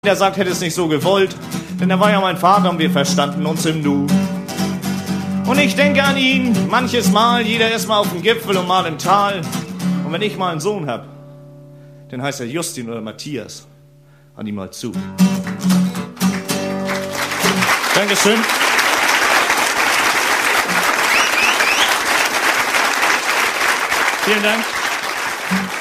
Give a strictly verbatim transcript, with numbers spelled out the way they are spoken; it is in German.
Der sagt, hätte es nicht so gewollt, denn er war ja mein Vater und wir verstanden uns im Nu. Und ich denke an ihn manches Mal, jeder ist mal auf dem Gipfel und mal im Tal. Und wenn ich mal einen Sohn hab, dann heißt er Justin oder Matthias. An ihm mal zu. Dankeschön. Vielen Dank.